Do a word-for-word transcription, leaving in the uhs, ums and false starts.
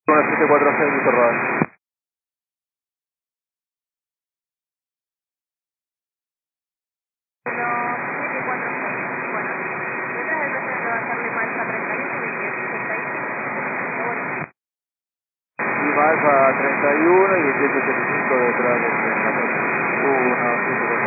uno siete cuatro seis, Víctor Rodal. Lima Alfa treinta y uno y dieciocho ochenta y cinco detrás de la uno siete cuatro.